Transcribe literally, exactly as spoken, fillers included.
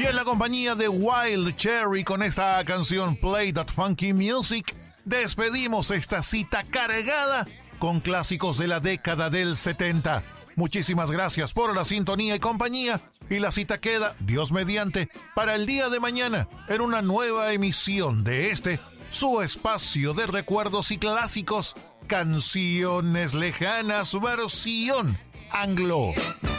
Y en la compañía de Wild Cherry con esta canción Play That Funky Music, despedimos esta cita cargada con clásicos de la década del setenta. Muchísimas gracias por la sintonía y compañía, y la cita queda, Dios mediante, para el día de mañana en una nueva emisión de este, su espacio de recuerdos y clásicos, Canciones Lejanas versión anglo.